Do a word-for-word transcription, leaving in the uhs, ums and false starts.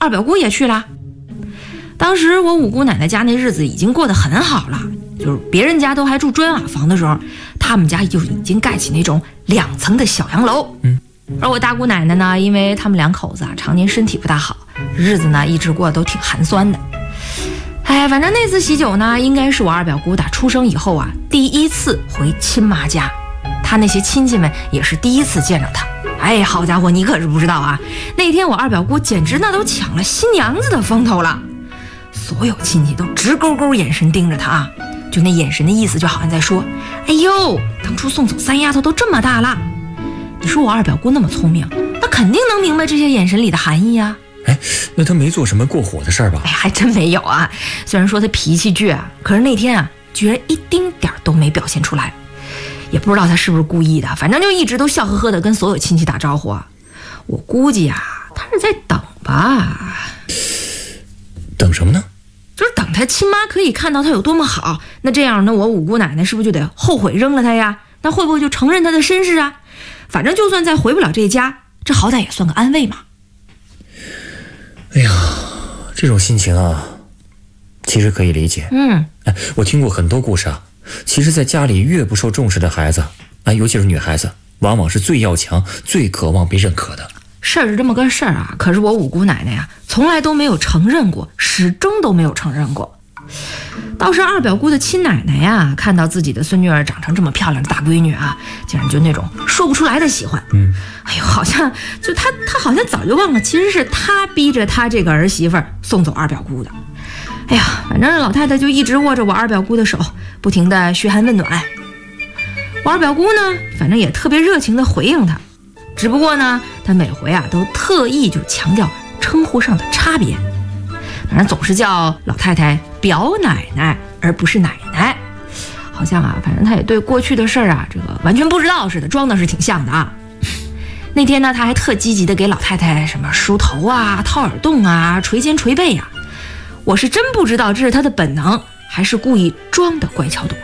二表姑也去了。当时我五姑奶奶家那日子已经过得很好了，就是别人家都还住砖瓦房的时候，他们家就已经盖起那种两层的小洋楼。 嗯， 而我大姑奶奶呢，因为他们两口子啊常年身体不大好，日子呢一直过得都挺寒酸的。哎，反正那次喜酒呢，应该是我二表姑打出生以后啊第一次回亲妈家，她那些亲戚们也是第一次见着她。哎，好家伙，你可是不知道啊，那天我二表姑简直那都抢了新娘子的风头了。所有亲戚都直勾勾眼神盯着她啊，就那眼神的意思就好像在说，哎呦，当初送走三丫头都这么大了。你说我二表姑那么聪明，那肯定能明白这些眼神里的含义啊。 哎，那她没做什么过火的事儿吧？ 哎，还真没有啊。虽然说她脾气倔啊，可是那天啊居然一丁点都没表现出来。也不知道她是不是故意的，反正就一直都笑呵呵的跟所有亲戚打招呼啊。我估计啊她是在等吧。 等什么呢？ 就是等她亲妈可以看到她有多么好，那这样呢我五姑奶奶是不是就得后悔扔了她呀？那会不会就承认她的身世啊？反正就算再回不了这家，这好歹也算个安慰嘛。 哎呀，这种心情啊其实可以理解。 嗯， 哎，我听过很多故事啊，其实在家里越不受重视的孩子，哎，尤其是女孩子，往往是最要强最渴望被认可的。 事儿是这么个事儿啊，可是我五姑奶奶呀从来都没有承认过，始终都没有承认过。倒是二表姑的亲奶奶呀，看到自己的孙女儿长成这么漂亮的大闺女啊，竟然就那种说不出来的喜欢。 嗯， 哎呦，好像就她她好像早就忘了，其实是她逼着她这个儿媳妇儿送走二表姑的。哎呀，反正老太太就一直握着我二表姑的手，不停的嘘寒问暖。我二表姑呢，反正也特别热情的回应她，只不过呢，她每回啊都特意就强调称呼上的差别。反正总是叫老太太表奶奶而不是奶奶，好像啊反正她也对过去的事儿啊这个完全不知道似的，装的是挺像的啊。那天呢她还特积极的给老太太什么梳头啊、掏耳洞啊、捶肩捶背啊，我是真不知道这是她的本能还是故意装的乖巧懂